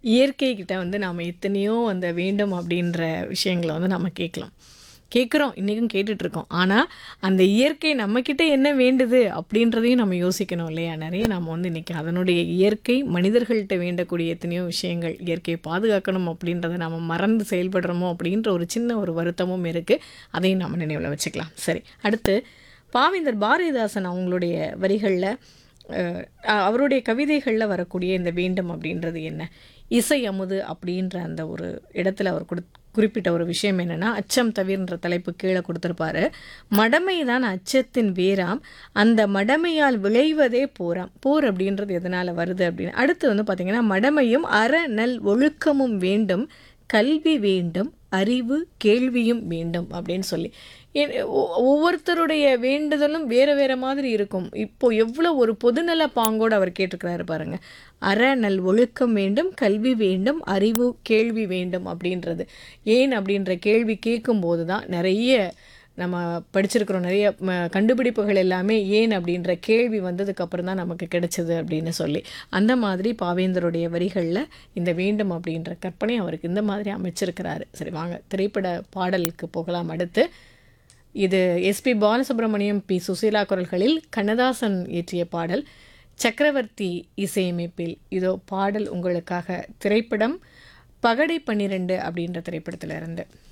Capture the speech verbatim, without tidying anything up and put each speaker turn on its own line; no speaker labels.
இயற்கை கிட்ட வந்து நாம எத்தனையோ அந்த வேண்டும் அப்படின்ற விஷயங்கள வந்து நம்ம கேட்கலாம். கேட்குறோம், இன்றைக்கும் கேட்டுட்ருக்கோம். ஆனால் அந்த இயற்கை நம்மக்கிட்ட என்ன வேண்டுது அப்படின்றதையும் நம்ம யோசிக்கணும் இல்லையா? நிறைய நம்ம வந்து இன்றைக்கி அதனுடைய இயற்கை மனிதர்கள்ட்ட வேண்டக்கூடிய எத்தனையோ விஷயங்கள், இயற்கையை பாதுகாக்கணும் அப்படின்றத நம்ம மறந்து செயல்படுறோமோ அப்படின்ற ஒரு சின்ன ஒரு வருத்தமும் இருக்குது. அதையும் நம்ம நினைவில் வச்சுக்கலாம். சரி, அடுத்து பாவேந்தர் பாரதிதாசன் அவங்களுடைய வரிகளில் அவருடைய கவிதைகளில் வரக்கூடிய இந்த வேண்டும் அப்படின்றது என்ன? இசை அமுது அப்படின்ற அந்த ஒரு இடத்துல அவர் கொடு குறிப்பிட்ட ஒரு விஷயம் என்னென்னா, அச்சம் தவிர்ன்ற தலைப்பு கீழே கொடுத்துருப்பாரு. மடமை தான் அச்சத்தின் வேராம், அந்த மடமையால் விளைவதே போராம். போர் அப்படின்றது எதனால் வருது அப்படின்னு அடுத்து வந்து பார்த்திங்கன்னா, மடமையும் அற நல் ஒழுக்கமும் வேண்டும், கல்வி வேண்டும், அறிவு கேள்வியும் வேண்டும் அப்படின்னு சொல்லி ஒவ்வொருத்தருடைய வேண்டுதலும் வேறு வேறு மாதிரி இருக்கும். இப்போ எவ்வளோ ஒரு பொதுநல பாங்கோடு அவர் கேட்டிருக்கிறாரு பாருங்கள். அற நல் ஒழுக்கம் வேண்டும், கல்வி வேண்டும், அறிவு கேள்வி வேண்டும் அப்படின்றது. ஏன் அப்படின்ற கேள்வி கேட்கும்போது தான் நிறைய நம்ம படிச்சிருக்கிறோம். நிறைய கண்டுபிடிப்புகள் எல்லாமே ஏன் அப்படின்ற கேள்வி வந்ததுக்கப்புறம் தான் நமக்கு கிடைச்சது அப்படின்னு சொல்லி. அந்த மாதிரி பாவேந்தருடைய வரிகளில் இந்த வேண்டும் அப்படின்ற கற்பனை அவருக்கு இந்த மாதிரி அமைச்சிருக்கிறாரு. சரி, வாங்க திரைப்பட பாடலுக்கு போகலாம். அடுத்து இது எஸ்பி பாலசுப்ரமணியம், பி சுசீலா குரல்களில் கண்ணதாசன் இயற்றிய பாடல், சக்கரவர்த்தி இசையமைப்பில் இதோ பாடல் உங்களுக்காக. திரைப்படம் பகடை பன்னிரண்டு அப்படின்ற திரைப்படத்தில் இருந்து.